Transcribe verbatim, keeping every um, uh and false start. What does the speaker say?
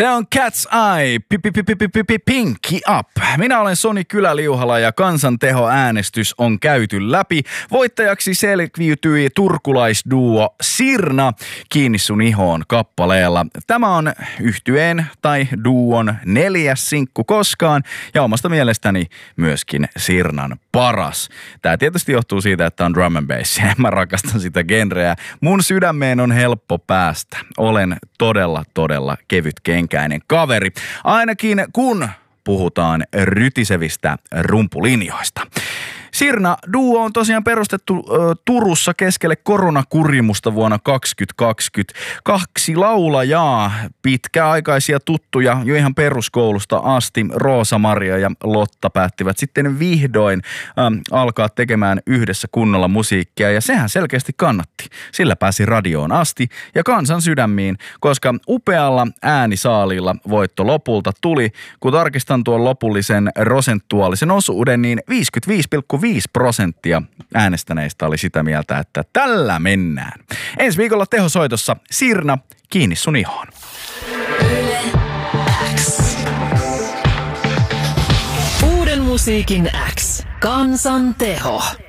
Se on Cat's Eye, Pinky Up. Minä olen Soni Kyläliuhala ja kansantehoäänestys on käyty läpi. Voittajaksi selviytyi turkulaisduo Sirna Kiinni sun ihoon kappaleella. Tämä on yhtyeen tai duon neljäs sinkku koskaan ja omasta mielestäni myöskin Sirnan paras. Tämä tietysti johtuu siitä, että on drum and bass ja mä rakastan sitä genreä. Mun sydämeen on helppo päästä. Olen todella, todella kevytkenkäinen kaveri. Ainakin kun puhutaan rytisevistä rumpulinjoista. Sirna duo on tosiaan perustettu ö, Turussa keskelle koronakurimusta vuonna kaksituhattakaksikymmentä. Kaksi laulajaa, pitkäaikaisia tuttuja jo ihan peruskoulusta asti, Roosa-Maria ja Lotta päättivät sitten vihdoin ö, alkaa tekemään yhdessä kunnolla musiikkia ja sehän selkeästi kannatti. Sillä pääsi radioon asti ja kansan sydämiin, koska upealla äänisaalilla voitto lopulta tuli. Kun tarkistan tuon lopullisen prosentuaalisen osuuden, niin viisikymmentäviisi pilkku viisi prosenttia äänestäneistä oli sitä mieltä, että tällä mennään. Ensi viikolla tehosoitossa Sirna Kiinni sun ihoon. Uuden musiikin X. Kansan teho.